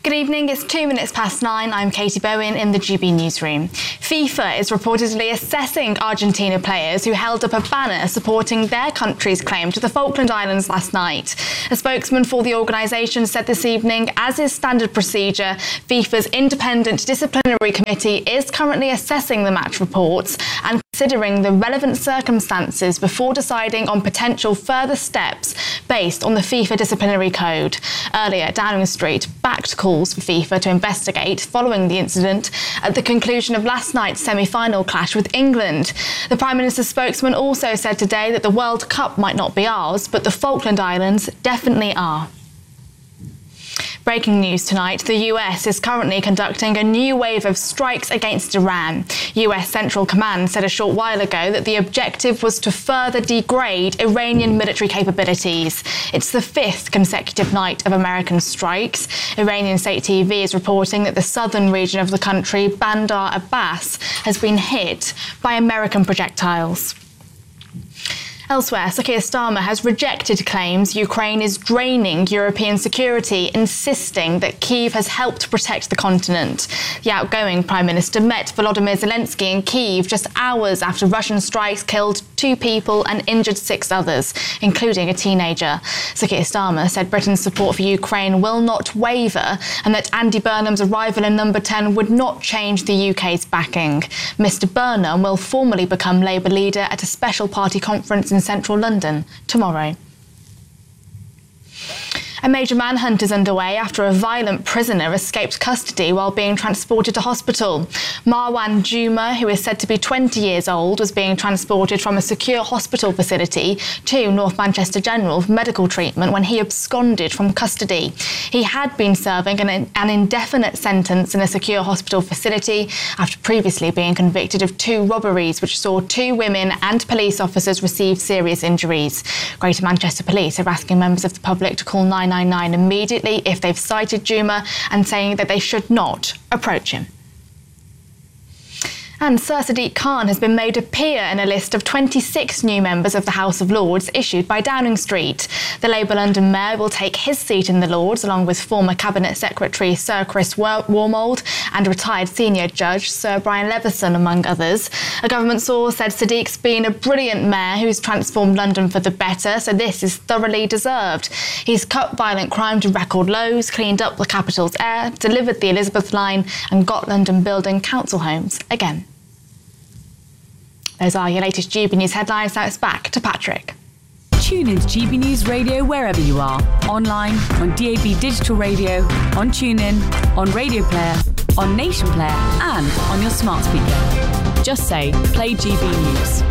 Good evening, it's 2 minutes past 9. I'm Katie Bowen in the GB newsroom. FIFA is reportedly assessing Argentina players who held up a banner supporting their country's claim to the Falkland Islands last night. A spokesman for the organisation said this evening, as is standard procedure, FIFA's independent disciplinary committee is currently assessing the match reports and considering the relevant circumstances before deciding on potential further steps based on the FIFA disciplinary code. Earlier, Downing Street backed calls for FIFA to investigate following the incident at the conclusion of last night's semi-final clash with England. The Prime Minister's spokesman also said today that the World Cup might not be ours, but the Falkland Islands definitely are. Breaking news tonight, the US is currently conducting a new wave of strikes against Iran. US Central Command said a short while ago that the objective was to further degrade Iranian military capabilities. It's the fifth consecutive night of American strikes. Iranian state TV is reporting that the southern region of the country, Bandar Abbas, has been hit by American projectiles. Elsewhere, Sir Keir Starmer has rejected claims Ukraine is draining European security, insisting that Kyiv has helped protect the continent. The outgoing Prime Minister met Volodymyr Zelensky in Kyiv just hours after Russian strikes killed 2 people and injured 6 others, including a teenager. Sir Keir Starmer said Britain's support for Ukraine will not waver and that Andy Burnham's arrival in Number 10 would not change the UK's backing. Mr Burnham will formally become Labour leader at a special party conference in central London tomorrow. A major manhunt is underway after a violent prisoner escaped custody while being transported to hospital. Marwan Juma, who is said to be 20 years old, was being transported from a secure hospital facility to North Manchester General for medical treatment when he absconded from custody. He had been serving an indefinite sentence in a secure hospital facility after previously being convicted of 2 robberies which saw 2 women and police officers receive serious injuries. Greater Manchester Police are asking members of the public to call 999 immediately if they've sighted Juma and saying that they should not approach him. And Sir Sadiq Khan has been made a peer in a list of 26 new members of the House of Lords issued by Downing Street. The Labour London Mayor will take his seat in the Lords along with former Cabinet Secretary Sir Chris Wormold and retired senior judge Sir Brian Leveson, among others. A government source said Sadiq's been a brilliant mayor who's transformed London for the better, so this is thoroughly deserved. He's cut violent crime to record lows, cleaned up the capital's air, delivered the Elizabeth line and got London building council homes again. Those are your latest GB News headlines. Now it's back to Patrick. Tune into GB News Radio wherever you are. Online, on DAB Digital Radio, on TuneIn, on Radio Player, on Nation Player and on your smart speaker. Just say, play GB News.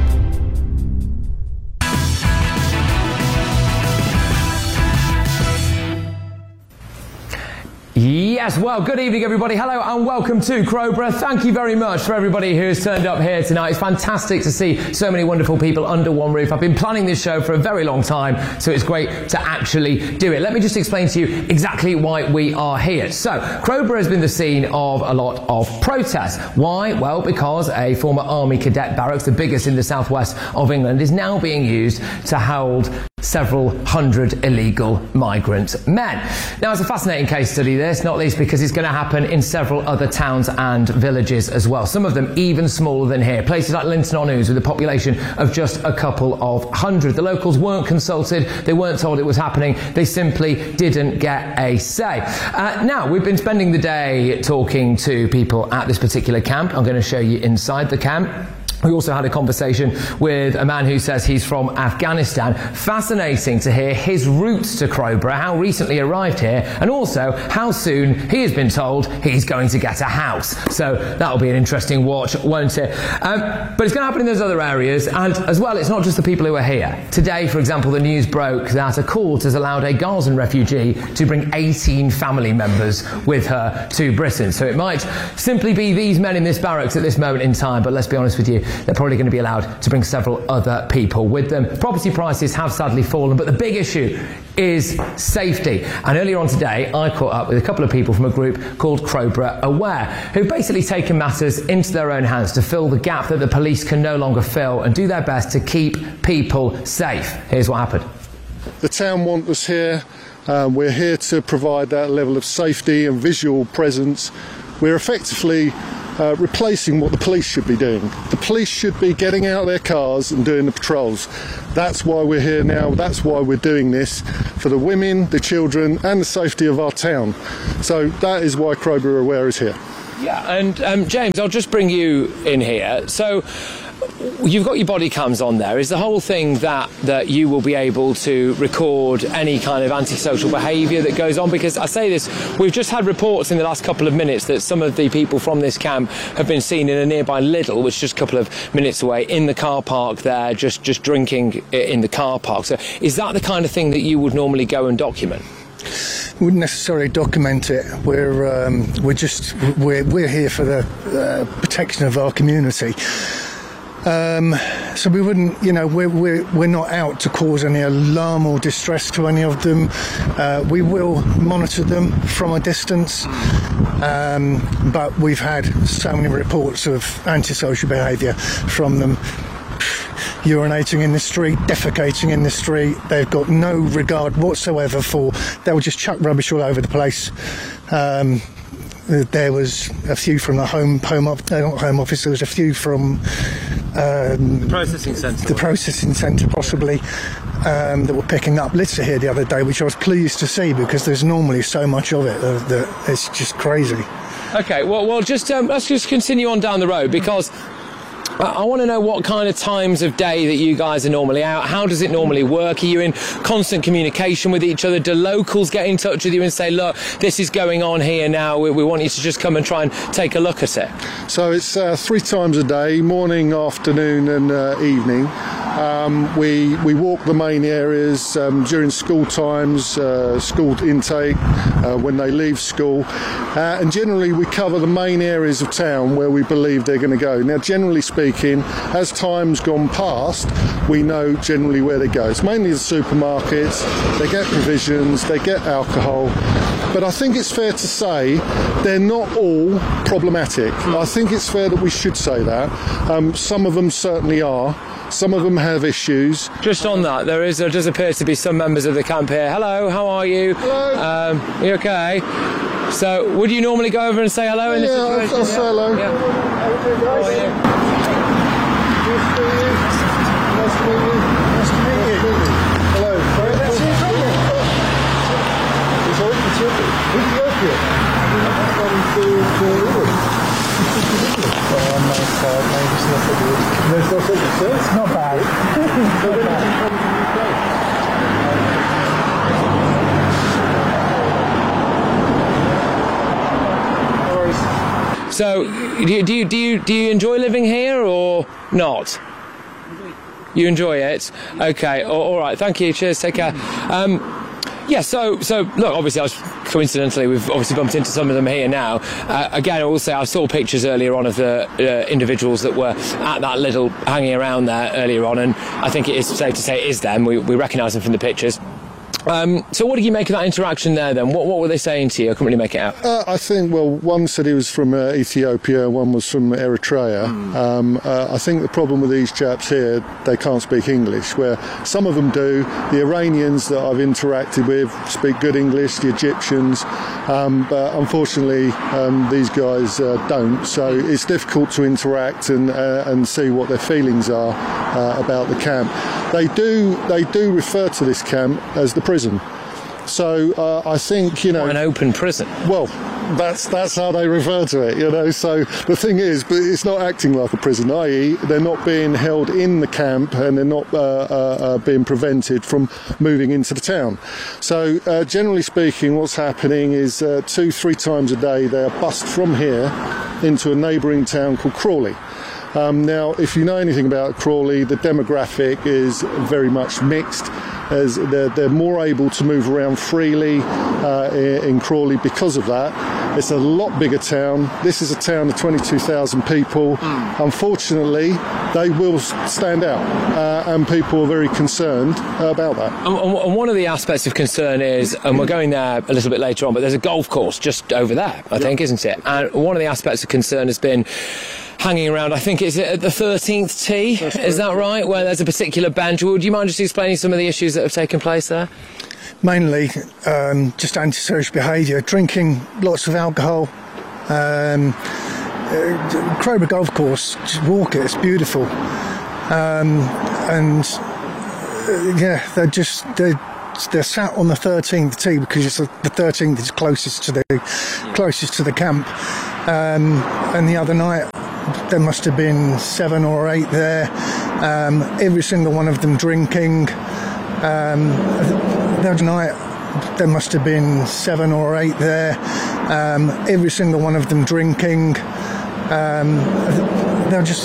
Yes, well, good evening, everybody. Hello and welcome to Crowborough. Thank you very much for everybody who has turned up here tonight. It's fantastic to see so many wonderful people under one roof. I've been planning this show for a very long time, so it's great to actually do it. Let me just explain to you exactly why we are here. So, Crowborough has been the scene of a lot of protests. Why? Well, because a former army cadet barracks, the biggest in the southwest of England, is now being used to hold several hundred illegal migrant men. Now, it's a fascinating case study, this, not least because it's going to happen in several other towns and villages as well, some of them even smaller than here, places like Linton-on-Ouse with a population of just a couple of hundred. The locals weren't consulted, they weren't told it was happening, they simply didn't get a say. Now, we've been spending the day talking to people at this particular camp. I'm going to show you inside the camp. We also had a conversation with a man who says he's from Afghanistan. Fascinating to hear his roots to Crowborough, how recently he arrived here, and also how soon he has been told he's going to get a house. So that'll be an interesting watch, won't it? But it's going to happen in those other areas, and as well, it's not just the people who are here. Today, for example, the news broke that a court has allowed a Gazan refugee to bring 18 family members with her to Britain. So it might simply be these men in this barracks at this moment in time, but let's be honest with you, they're probably going to be allowed to bring several other people with them. Property prices have sadly fallen, but the big issue is safety. And earlier on today, I caught up with a couple of people from a group called Crowborough Aware, who've basically taken matters into their own hands to fill the gap that the police can no longer fill and do their best to keep people safe. Here's what happened. The town want us here. We're here to provide that level of safety and visual presence. We're effectively replacing what the police should be doing. The police should be getting out of their cars and doing the patrols. That's why we're here now. That's why we're doing this, for the women, the children and the safety of our town. So that is why Crowborough Aware is here. Yeah, and James, I'll just bring you in here. So you've got your body cams on there. Is the whole thing that you will be able to record any kind of antisocial behaviour that goes on? Because I say this, we've just had reports in the last couple of minutes that some of the people from this camp have been seen in a nearby Lidl, which is just a couple of minutes away, in the car park there, just drinking in the car park. So is that the kind of thing that you would normally go and document? We wouldn't necessarily document it. We're here for the protection of our community. So we wouldn't, we're not out to cause any alarm or distress to any of them. We will monitor them from a distance, but we've had so many reports of antisocial behaviour from them. Urinating in the street, defecating in the street. They've got no regard whatsoever for. They'll just chuck rubbish all over the place. There was a few from the not home office. There was a few from the processing centre. The processing centre, possibly, that were picking up litter here the other day, which I was pleased to see because there's normally so much of it that it's just crazy. Okay, well, just let's just continue on down the road, because I want to know what kind of times of day that you guys are normally out. How does it normally work? Are you in constant communication with each other? Do locals get in touch with you and say, look, this is going on here now, we want you to just come and try and take a look at it? So it's 3 times a day, morning, afternoon and evening. We walk the main areas during school times, school intake, when they leave school, and generally we cover the main areas of town where we believe they're going to go. Now, generally speaking, as time's gone past, we know generally where they go. It's mainly the supermarkets. They get provisions, they get alcohol, but I think it's fair to say they're not all problematic. I think it's fair that we should say that. Some of them certainly are. Some of them have issues. Just on that, there does appear to be some members of the camp here. Hello, how are you? Hello. Are you okay? So, would you normally go over and say hello in this situation? I'll say hello. Yeah. How are you? Nice to meet you. Nice to meet you. Nice to meet you. Hello. Sorry, that's it. Who did you go for? I'm going to Italy. On my side, maybe it's not so good. There's no sickness, sir? It's not bad. So, do you enjoy living here or not? You enjoy it? Okay, all right, thank you, cheers, take care. Yeah, so look, obviously we've obviously bumped into some of them here now. Again, I will say I saw pictures earlier on of the individuals that were at that Lidl hanging around there earlier on, and I think it is safe to say it is them. We recognise them from the pictures. So what did you make of that interaction there then? What were they saying to you? I couldn't really make it out. I think, well, one said he was from Ethiopia, one was from Eritrea. I think the problem with these chaps here, they can't speak English, where some of them do. The Iranians that I've interacted with speak good English, the Egyptians, but unfortunately these guys don't. So it's difficult to interact and see what their feelings are about the camp. They do refer to this camp as the prison. So I think, an open prison. Well, that's how they refer to it, So the thing is, but it's not acting like a prison, i.e. they're not being held in the camp and they're not being prevented from moving into the town. So generally speaking, what's happening is 2-3 times a day they are bussed from here into a neighbouring town called Crawley. Now, if you know anything about Crawley, the demographic is very much mixed, as they're more able to move around freely in Crawley because of that. It's a lot bigger town. This is a town of 22,000 people. Unfortunately, they will stand out, and people are very concerned about that. And one of the aspects of concern is, and we're going there a little bit later on, but there's a golf course just over there, I think, isn't it? And one of the aspects of concern has been hanging around, I think, is it at the 13th tee? Is that right? Where there's a particular bench. Would you mind just explaining some of the issues that have taken place there? mainly just antisocial behaviour, drinking lots of alcohol. Crowborough Golf Course, just walk it, it's beautiful. They're sat on the 13th tee because it's the 13th is closest to the camp. And the other night there must have been 7 or 8 there. Every single one of them drinking. The other night there must have been 7 or 8 there. Every single one of them drinking. They're just